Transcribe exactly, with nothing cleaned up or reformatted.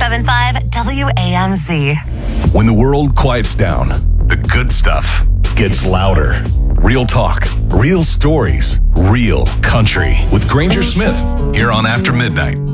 ninety-seven point five W A M Z. When the world quiets down, the good stuff gets louder. Real talk, real stories, real country with Granger Smith here on After Midnight.